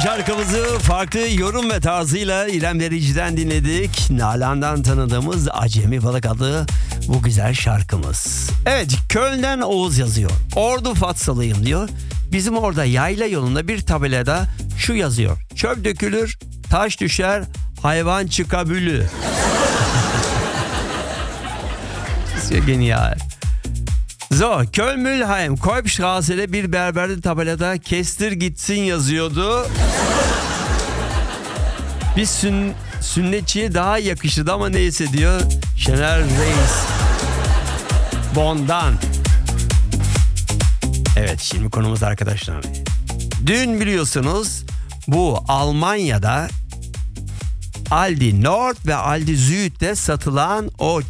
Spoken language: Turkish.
şarkımızı farklı yorum ve tarzıyla İrem Derici'den dinledik. Nalan'dan tanıdığımız Acemi Balık adlı bu güzel şarkımız. Evet, Köln'den Oğuz yazıyor. Ordu Fatsalıyım diyor. Bizim orada yayla yolunda bir tabelada şu yazıyor: çöp dökülür, taş düşer, hayvan çıkabülü. Sehr genial. So, Köln-Mülheim, Kolbstrasse'de bir berberde tabelada kestir gitsin yazıyordu. Bir sünnetçiye daha yakışırdı ama neyse diyor Şener Reis Bon'dan. Evet, şimdi konumuz arkadaşlar. Dün biliyorsunuz bu Almanya'da Aldi Nord ve Aldi Süd'de satılan o